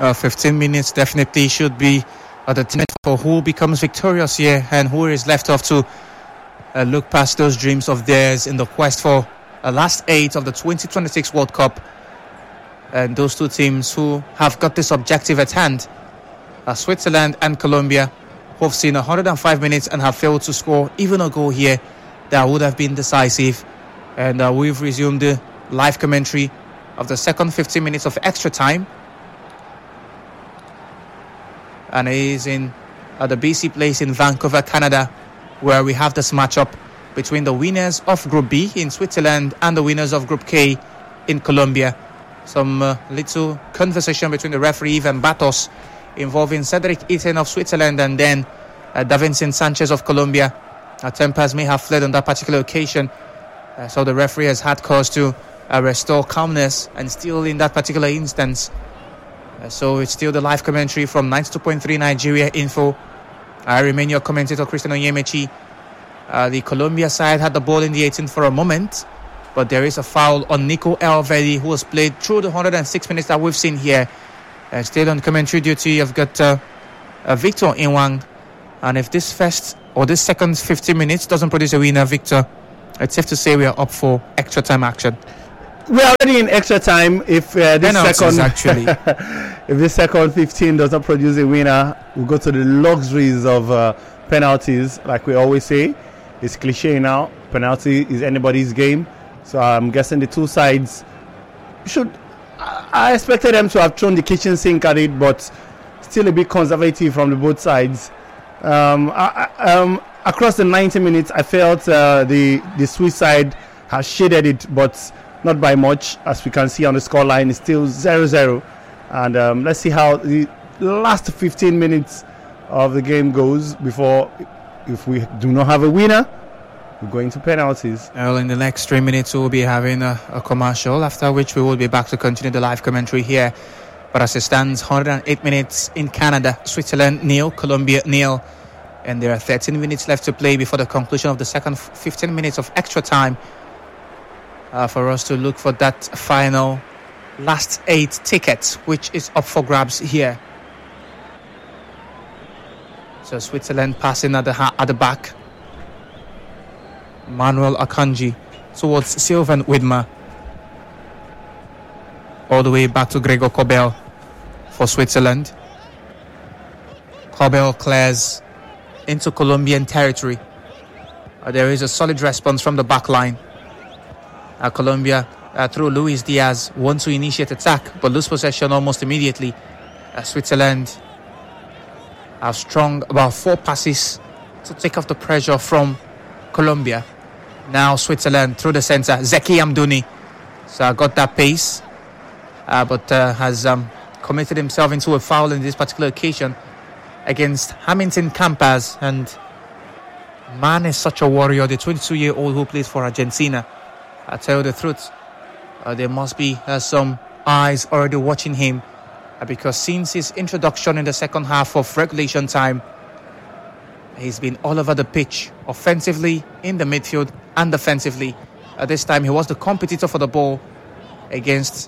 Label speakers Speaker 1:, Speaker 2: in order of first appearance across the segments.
Speaker 1: 15 minutes definitely should be the time for who becomes victorious here and who is left off to look past those dreams of theirs in the quest for last 8 of the 2026 World Cup. And those two teams who have got this objective at hand, Switzerland and Colombia, who have seen 105 minutes and have failed to score even a goal here that would have been decisive. And we've resumed the live commentary of the second 15 minutes of extra time. And it is in the BC Place in Vancouver, Canada, where we have this matchup between the winners of Group B in Switzerland and the winners of Group K in Colombia. Some little conversation between the referee Ivan Batos involving Cedric Itten of Switzerland and then Davinson Sanchez of Colombia. Tempers may have fled on that particular occasion, so the referee has had cause to restore calmness, and still in that particular instance. So it's still the live commentary from 92.3 Nigeria Info. I remain your commentator, Christian Onyemechi. The Colombia side had the ball in the 18th for a moment, but there is a foul on Nico Elvedi, who has played through the 106 minutes that we've seen here. Still on commentary duty, you've got Victor Inwang. And if this first or this second 15 minutes doesn't produce a winner, Victor, it's safe to say we are up for extra time action.
Speaker 2: We're already in extra time. If if this second 15 does not produce a winner, we'll go to the luxuries of penalties. Like we always say, it's cliche now. Penalty is anybody's game. So I'm guessing the two sides I expected them to have thrown the kitchen sink at it, but still a bit conservative from the both sides. Across the 90 minutes, I felt the Swiss side has shaded it, but not by much. As we can see on the scoreline, it's still 0-0. And let's see how the last 15 minutes of the game goes before, if we do not have a winner, we're going to penalties.
Speaker 1: Well, in the next 3 minutes, we'll be having a commercial, after which we will be back to continue the live commentary here. But as it stands, 108 minutes in Canada, Switzerland 0, Colombia 0. And there are 13 minutes left to play before the conclusion of the second 15 minutes of extra time for us to look for that final last 8 tickets, which is up for grabs here. So Switzerland passing at the back. Manuel Akanji towards Sylvain Widmer. All the way back to Gregor Kobel for Switzerland. Kobel clears into Colombian territory. There is a solid response from the back line. Colombia, through Luis Diaz, want to initiate attack but lose possession almost immediately. Switzerland have strung about 4 passes to take off the pressure from Colombia. Now Switzerland through the center. Zeki Amdouni. So got that pace, but has committed himself into a foul in this particular occasion against Hamilton Campas. And man is such a warrior, the 22-year-old who plays for Argentina. I tell you the truth, there must be some eyes already watching him, because since his introduction in the second half of regulation time, he's been all over the pitch, offensively, in the midfield, and defensively. This time he was the competitor for the ball against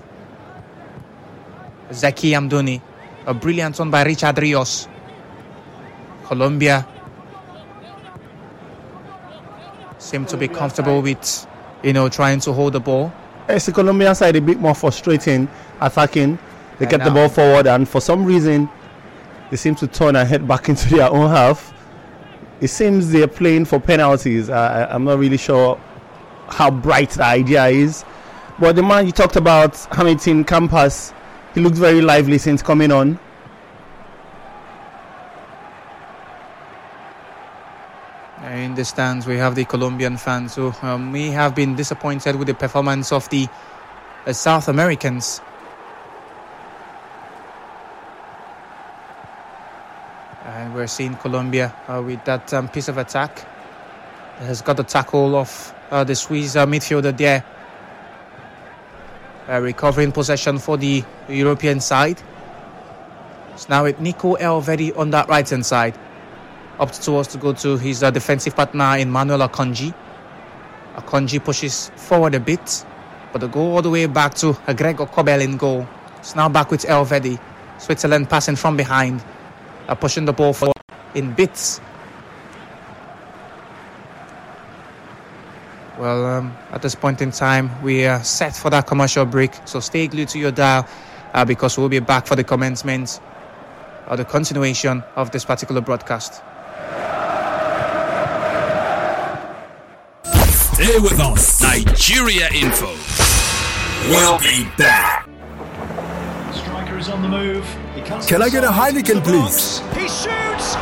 Speaker 1: Zeki Amdouni. A brilliant one by Richard Rios. Colombia seem to be comfortable with, trying to hold the ball.
Speaker 2: It's the Colombian side a bit more frustrating, attacking. They get the ball forward, and for some reason, they seem to turn and head back into their own half. It seems they're playing for penalties. I'm not really sure how bright the idea is. But the man you talked about, Hamilton Campas, he looked very lively since coming on.
Speaker 1: In the stands, we have the Colombian fans who may have been disappointed with the performance of the South Americans. And we're seeing Colombia with that piece of attack. Has got the tackle of the Swiss midfielder there. Recovering possession for the European side. It's now with Nico Elvedi on that right-hand side. Up towards to go to his defensive partner in Manuel Akanji. Akanji pushes forward a bit, but the goal all the way back to Gregor Kobel in goal. It's now back with Elvedi. Switzerland passing from behind, pushing the ball forward in bits. Well, at this point in time, we are set for that commercial break. So stay glued to your dial because we'll be back for the commencement or the continuation of this particular broadcast.
Speaker 3: Stay with us. Nigeria Info. We'll be back.
Speaker 4: Striker is on the move.
Speaker 5: Can I get a Heineken, please?
Speaker 4: He shoots.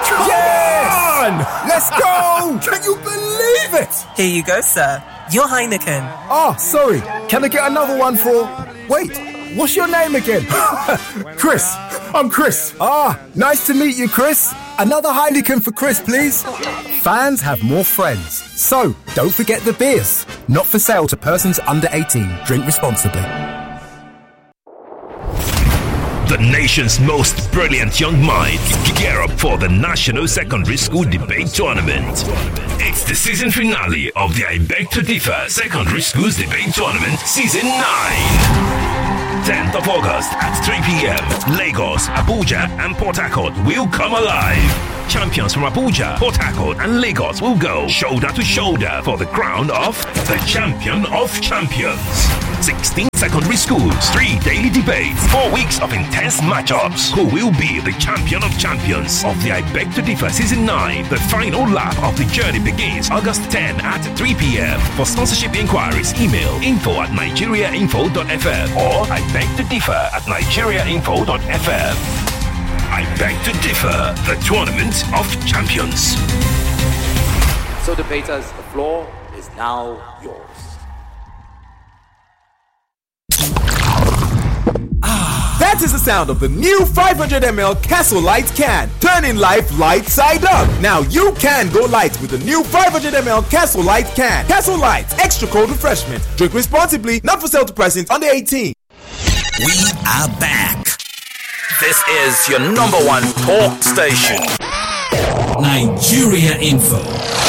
Speaker 5: Yes! Let's go! Can you believe it?
Speaker 6: Here you go, sir. Your Heineken.
Speaker 5: Oh, sorry. Can I get another one for... Wait, what's your name again? Chris. I'm Chris. Ah, nice to meet you, Chris. Another Heineken for Chris, please. Fans have more friends. So, don't forget the beers. Not for sale to persons under 18. Drink responsibly.
Speaker 3: The nation's most brilliant young minds gear up for the National Secondary School Debate Tournament. It's the season finale of the I Beg to Differ Secondary Schools Debate Tournament Season 9. 10th of August at 3 p.m. Lagos, Abuja and Port Harcourt will come alive. Champions from Abuja, Port Harcourt and Lagos will go shoulder to shoulder for the crown of the Champion of Champions. 16 secondary schools, 3 daily debates, 4 weeks of intense matchups. Who will be the Champion of Champions of the I Beg to Differ Season 9? The final lap of the journey begins August 10 at 3 p.m. For sponsorship inquiries, email info@nigeriainfo.fm or ibegtodiffer@nigeriainfo.fm. I Beg to Differ, the Tournament of Champions.
Speaker 7: So debaters, the floor is now yours.
Speaker 8: That is the sound of the new 500ml Castle Light can, turning life light side up. Now you can go light with the new 500ml Castle Light can. Castle Light, extra cold refreshment. Drink responsibly, not for sale to persons under 18.
Speaker 3: We are back. This is your number one talk station. Nigeria Info.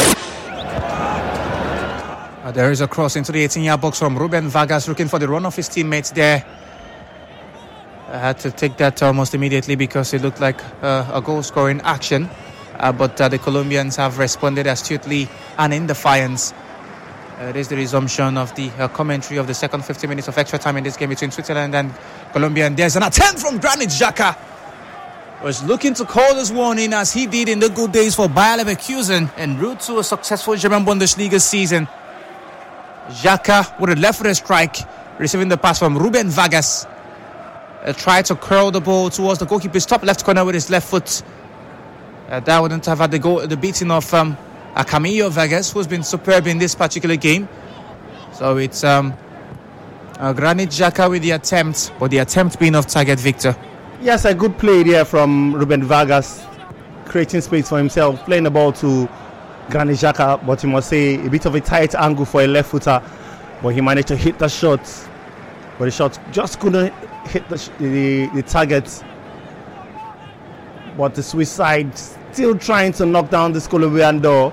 Speaker 1: There is a cross into the 18-yard box from Ruben Vargas, looking for the run of his teammates there. I had to take that almost immediately because it looked like a goal-scoring action. But the Colombians have responded astutely and in defiance. It is the resumption of the commentary of the second 50 minutes of extra time in this game between Switzerland and Colombia. And there's an attempt from Granit Xhaka. Was looking to call this one in as he did in the good days for Bayer Leverkusen en route to a successful German Bundesliga season. Xhaka with a left-footed strike, receiving the pass from Ruben Vargas. Tried to curl the ball towards the goalkeeper's top left corner with his left foot. That wouldn't have had the beating of Camilo Vargas, who's been superb in this particular game. So it's Granit Xhaka with the attempt, but the attempt being off target, Victor.
Speaker 2: Yes, a good play there from Ruben Vargas, creating space for himself, playing the ball to Granit Xhaka, but you must say a bit of a tight angle for a left footer, but he managed to hit the shot, but the shot just couldn't hit the target. But the Swiss side still trying to knock down this Colombian door.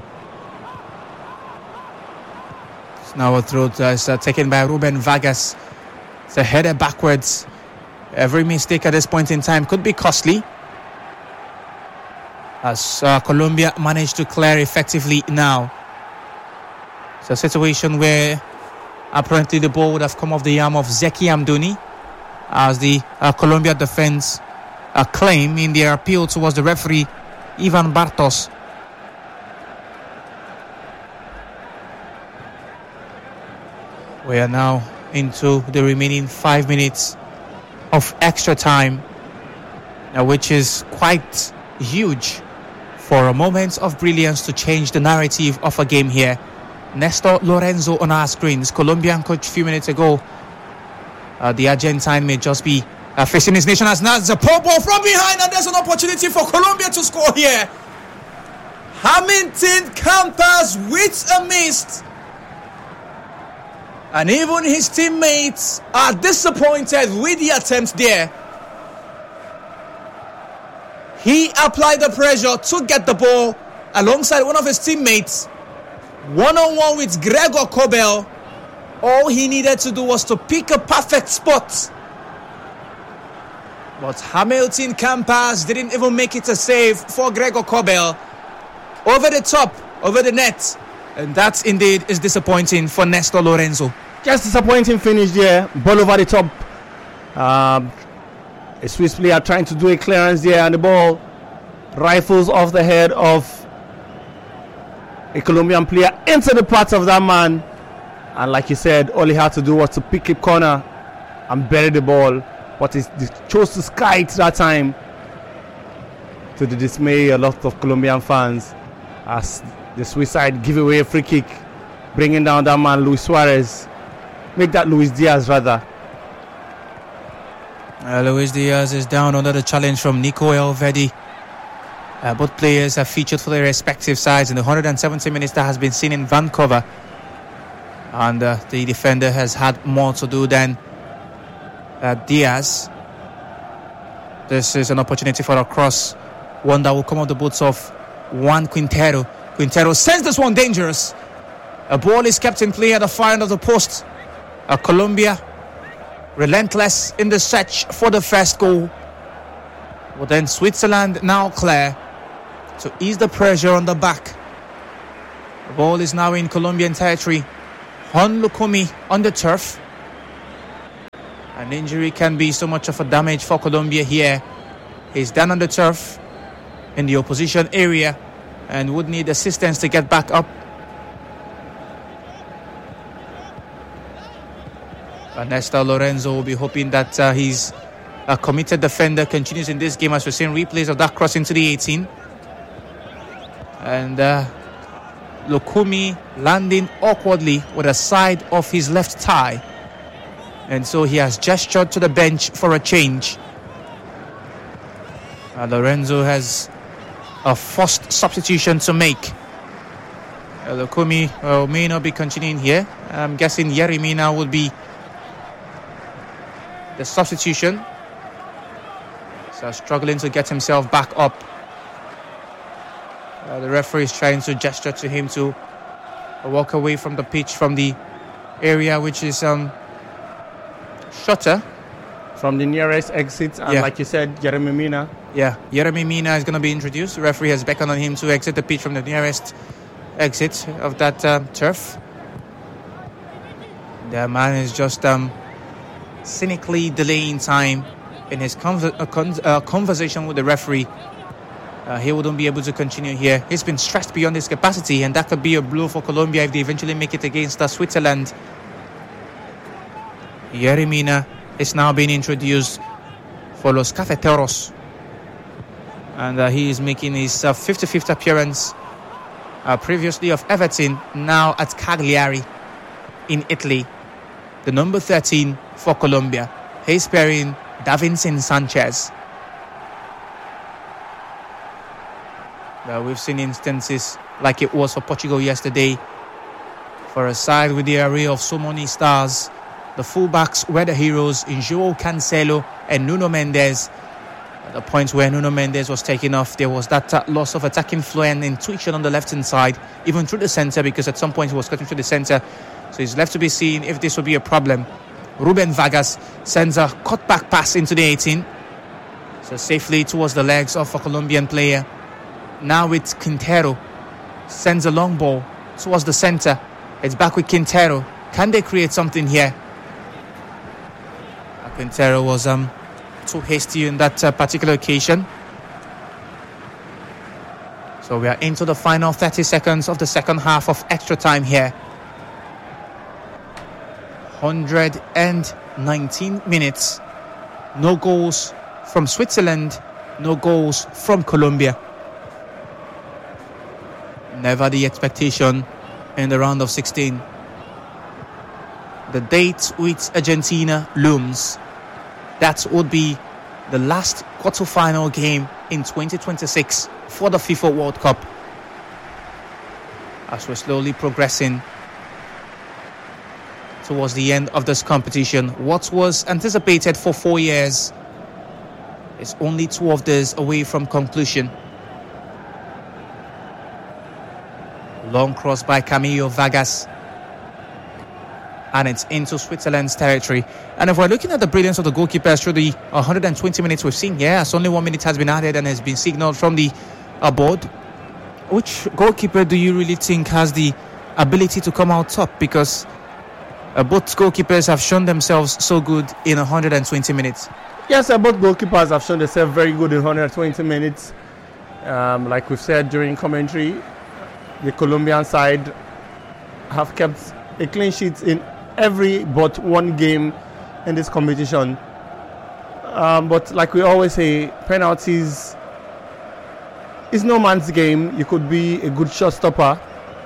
Speaker 1: It's now a throw taken by Ruben Vargas. It's a header backwards. Every mistake at this point in time could be costly, as Colombia managed to clear effectively now. It's a situation where apparently the ball would have come off the arm of Zeki Amdouni, as the Colombia defense claim in their appeal towards the referee Ivan Bartos. We are now into the remaining 5 minutes of extra time, which is quite huge for a moment of brilliance to change the narrative of a game here. Nestor Lorenzo on our screens, Colombian coach a few minutes ago. The Argentine may just be facing his nation as now it's a poor ball from behind, and there's an opportunity for Colombia to score here. Hamilton counters with a miss, and even his teammates are disappointed with the attempt there. He applied the pressure to get the ball alongside one of his teammates, one-on-one with Gregor Kobel. All he needed to do was to pick a perfect spot. But Hamilton Campas didn't even make it a save for Gregor Kobel. Over the top, over the net. And that indeed is disappointing for Nestor Lorenzo.
Speaker 2: Just disappointing finish there. Ball over the top. A Swiss player trying to do a clearance there, and the ball rifles off the head of a Colombian player into the path of that man. And like you said, all he had to do was to pick a corner and bury the ball. But he chose to sky it that time, to the dismay a lot of Colombian fans, as the Swiss side give away a free kick, bringing down that man Luis Suarez. Make that Luis Diaz rather.
Speaker 1: Luis Diaz is down under the challenge from Nico Elvedi. Both players have featured for their respective sides in the 170 minutes that has been seen in Vancouver. And the defender has had more to do than Diaz. This is an opportunity for a cross, one that will come off the boots of Juan Quintero. Quintero sends this one dangerous. A ball is kept in play at the far end of the post. Colombia relentless in the search for the first goal. But then Switzerland now clear to ease the pressure on the back. The ball is now in Colombian territory. Hon Lukumi on the turf. An injury can be so much of a damage for Colombia here. He's down on the turf in the opposition area and would need assistance to get back up. Nestor Lorenzo will be hoping that his committed defender continues in this game, as we're seeing replays of that cross into the 18. And Lukumi landing awkwardly with a side of his left thigh. And so he has gestured to the bench for a change. Lorenzo has a forced substitution to make. Lukumi may not be continuing here. I'm guessing Yerimina would be the substitution. So struggling to get himself back up. The referee is trying to gesture to him to walk away from the pitch, from the area which is shorter.
Speaker 2: From the nearest exit, and like you said, Yeremy Mina.
Speaker 1: Yeah, Yeremy Mina is going to be introduced. The referee has beckoned on him to exit the pitch from the nearest exit of that turf. The man is just cynically delaying time in his conversation with the referee. He wouldn't be able to continue here. He's been stressed beyond his capacity, and that could be a blow for Colombia if they eventually make it against Switzerland. Yeremy Mina is now being introduced for Los Cafeteros, and he is making his 55th appearance, previously of Everton, now at Cagliari in Italy. The number 13 for Colombia. He's pairing Davinson Sanchez. We've seen instances like it was for Portugal yesterday. For a side with the array of so many stars, the fullbacks were the heroes in João Cancelo and Nuno Mendes. At the point where Nuno Mendes was taken off, there was that loss of attacking flow and intuition on the left-hand side, even through the centre, because at some point he was cutting through the centre. So it's left to be seen if this will be a problem. Ruben Vargas sends a cut-back pass into the 18. So safely towards the legs of a Colombian player. Now with Quintero. Sends a long ball towards the centre. It's back with Quintero. Can they create something here? Quintero was too hasty in that particular occasion. So we are into the final 30 seconds of the second half of extra time here. 119 minutes. No goals from Switzerland. No goals from Colombia. Never the expectation in the round of 16. The date with Argentina looms. That would be the last quarter-final game in 2026 for the FIFA World Cup. As we're slowly progressing towards the end of this competition, what was anticipated for 4 years is only 2 of these away from conclusion. Long cross by Camilo Vargas. and it's into Switzerland's territory. And if we're looking at the brilliance of the goalkeepers through the 120 minutes we've seen, yes, only 1 minute has been added and has been signaled from the board. Which goalkeeper do you really think has the ability to come out top? Because both goalkeepers have shown themselves so good in 120 minutes.
Speaker 2: Yes, both goalkeepers have shown themselves very good in 120 minutes. Like we've said during commentary, the Colombian side have kept a clean sheet in every but one game in this competition. But like we always say, penalties is no man's game. You could be a good shot stopper,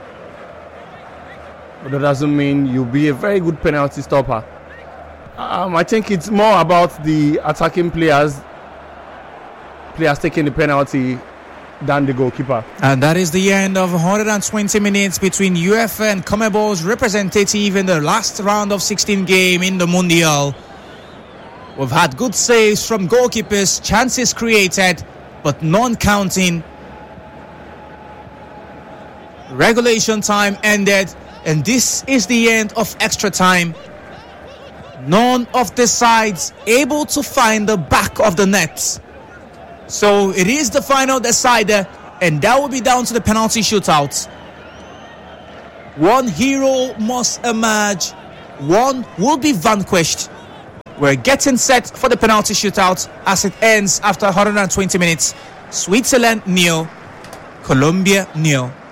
Speaker 2: but that doesn't mean you'll be a very good penalty stopper. I think it's more about the attacking players taking the penalty than the goalkeeper.
Speaker 1: And that is the end of 120 minutes between UEFA and CONMEBOL's representative in the last round of 16 game in the Mundial. We've had good saves from goalkeepers, chances created, but none counting. Regulation time ended, and this is the end of extra time. None of the sides able to find the back of the net. So it is the final decider, and that will be down to the penalty shootout. One hero must emerge, one will be vanquished. We're getting set for the penalty shootout as it ends after 120 minutes. Switzerland 0, Colombia 0.